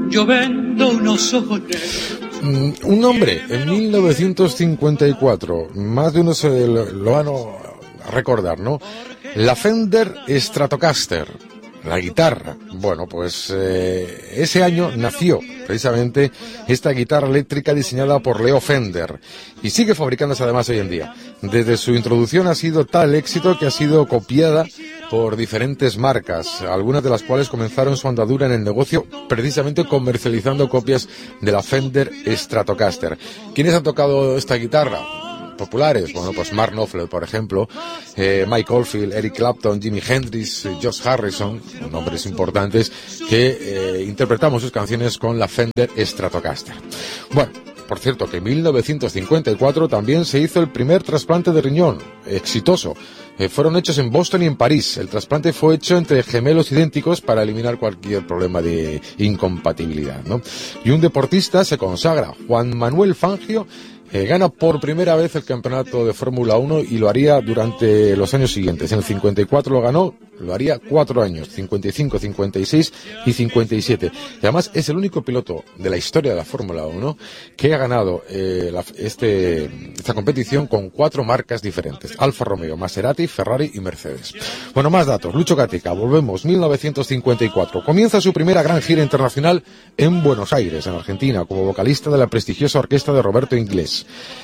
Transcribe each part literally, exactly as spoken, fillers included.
yo vendo unos ojos negros. Un hombre, en mil novecientos cincuenta y cuatro, más de uno se lo, lo van a recordar, ¿no? La Fender Stratocaster, la guitarra. Bueno, pues eh, ese año nació precisamente esta guitarra eléctrica diseñada por Leo Fender y sigue fabricándose además hoy en día. Desde su introducción ha sido tal éxito que ha sido copiada por diferentes marcas, algunas de las cuales comenzaron su andadura en el negocio precisamente comercializando copias de la Fender Stratocaster. ¿Quiénes han tocado esta guitarra? Populares, bueno, pues Mark Knopfler, por ejemplo, eh, Mike Oldfield, Eric Clapton, Jimi Hendrix, eh, George Harrison, nombres importantes que eh, interpretamos sus canciones con la Fender Stratocaster. Bueno, por cierto, que en mil novecientos cincuenta y cuatro también se hizo el primer trasplante de riñón, exitoso. Eh, fueron hechos en Boston y en París. El trasplante fue hecho entre gemelos idénticos para eliminar cualquier problema de incompatibilidad, ¿no? Y un deportista se consagra, Juan Manuel Fangio, Eh, gana por primera vez el campeonato de Fórmula uno y lo haría durante los años siguientes. En el cincuenta y cuatro lo ganó, lo haría cuatro años, cincuenta y cinco, cincuenta y seis y cincuenta y siete. Y además es el único piloto de la historia de la Fórmula uno que ha ganado eh, la, este, esta competición con cuatro marcas diferentes: Alfa Romeo, Maserati, Ferrari y Mercedes. Bueno, más datos. Lucho Gatica, volvemos, mil novecientos cincuenta y cuatro. Comienza su primera gran gira internacional en Buenos Aires, en Argentina, como vocalista de la prestigiosa orquesta de Roberto Inglés.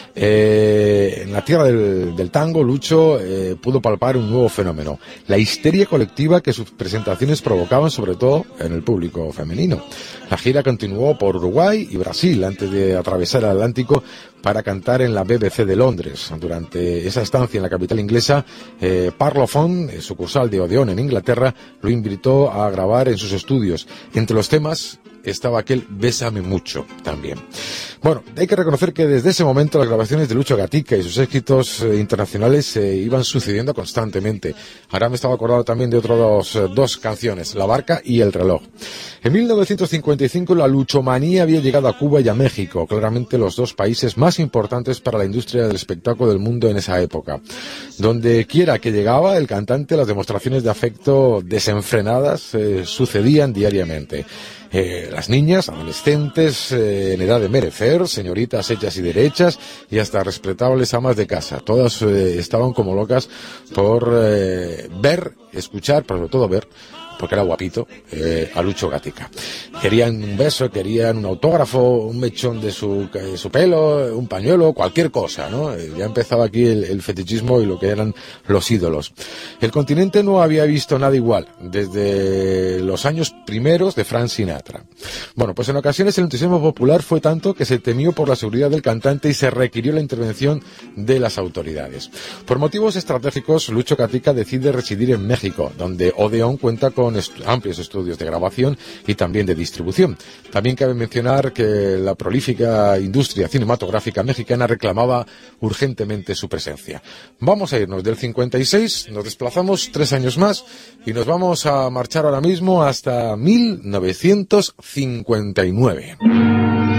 Eh, en la tierra del, del tango, Lucho eh, pudo palpar un nuevo fenómeno: la histeria colectiva que sus presentaciones provocaban, sobre todo en el público femenino. La gira continuó por Uruguay y Brasil antes de atravesar el Atlántico para cantar en la B B C de Londres. Durante esa estancia en la capital inglesa, eh, Parlophone, sucursal de Odeón en Inglaterra, lo invitó a grabar en sus estudios. Entre los temas estaba aquel Bésame mucho también. Bueno, hay que reconocer que desde ese momento las grabaciones de Lucho Gatica y sus éxitos eh, internacionales se eh, iban sucediendo constantemente. Ahora me estaba acordando también de otras dos, eh, dos canciones, La Barca y El Reloj. En mil novecientos cincuenta y cinco la luchomanía había llegado a Cuba y a México, claramente los dos países más importantes para la industria del espectáculo del mundo en esa época. Donde quiera que llegaba el cantante, las demostraciones de afecto desenfrenadas eh, sucedían diariamente. Eh, las niñas, adolescentes, eh, en edad de merecer, señoritas hechas y derechas y hasta respetables amas de casa. Todas eh, estaban como locas por eh, ver, escuchar, pero sobre todo ver, porque era guapito, eh, a Lucho Gatica. Querían un beso, querían un autógrafo, un mechón de su, de su pelo, un pañuelo, cualquier cosa, ¿no? Eh, ya empezaba aquí el, el fetichismo y lo que eran los ídolos. El continente no había visto nada igual desde los años primeros de Frank Sinatra. Bueno, pues en ocasiones el entusiasmo popular fue tanto que se temió por la seguridad del cantante y se requirió la intervención de las autoridades. Por motivos estratégicos, Lucho Gatica decide residir en México, donde Odeón cuenta con Est- amplios estudios de grabación y también de distribución. También cabe mencionar que la prolífica industria cinematográfica mexicana reclamaba urgentemente su presencia. Vamos a irnos del cincuenta y seis, nos desplazamos tres años más y nos vamos a marchar ahora mismo hasta mil novecientos cincuenta y nueve.